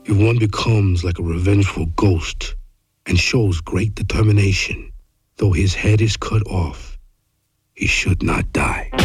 If one becomes like a revengeful ghost and shows great determination, though his head is cut off, he should not die.